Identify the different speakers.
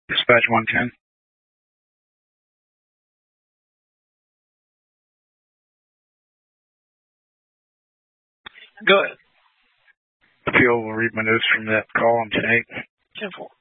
Speaker 1: Dispatch 110. Go ahead. Fuel will read my notes from that call on 10-8. 10-4.